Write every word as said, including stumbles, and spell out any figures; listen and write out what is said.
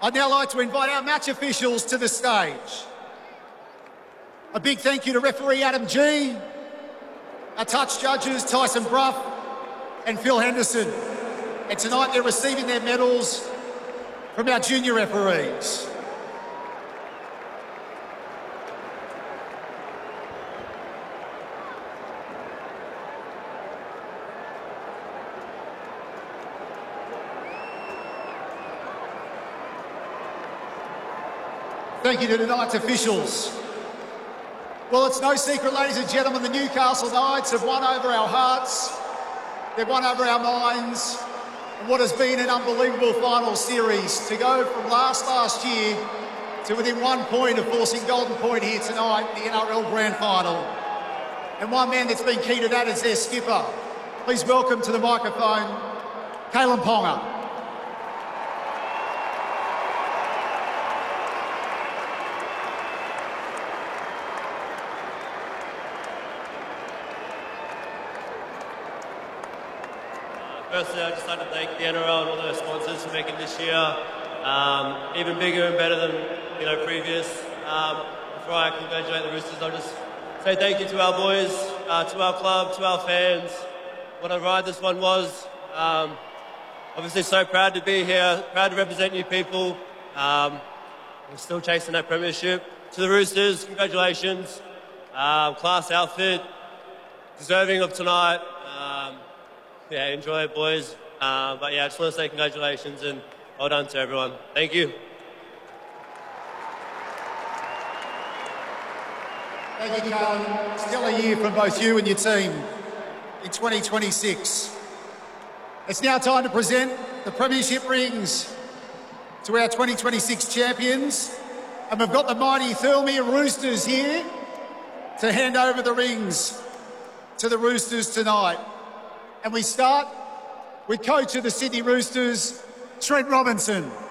I'd now like to invite our match officials to the stage. A big thank you to referee Adam G, our touch judges Tyson Bruff and Phil Henderson. And tonight they're receiving their medals from our junior referees. Thank you to tonight's officials. Well, it's no secret, ladies and gentlemen, the Newcastle Knights have won over our hearts, they've won over our minds, and what has been an unbelievable final series to go from last last year to within one point of forcing Golden Point here tonight in the N R L Grand Final. And one man that's been key to that is their skipper. Please welcome to the microphone, Kalyn Ponga. Firstly, I'd just like to thank the N R L and all their sponsors for making this year um, even bigger and better than you know previous. Um, before I congratulate the Roosters, I'll just say thank you to our boys, uh, to our club, to our fans. What a ride this one was. Um, obviously, so proud to be here, proud to represent you people. Um, we're still chasing that premiership. To the Roosters, congratulations. Um, class outfit, deserving of tonight. Um, Yeah, enjoy it, boys. Uh, but yeah, I just want to say congratulations and well done to everyone. Thank you. Thank you, Kalyn. Still a year from both you and your team in twenty twenty-six. It's now time to present the premiership rings to our twenty twenty-six champions. And we've got the mighty Thirlmere Roosters here to hand over the rings to the Roosters tonight. And we start with coach of the Sydney Roosters, Trent Robinson.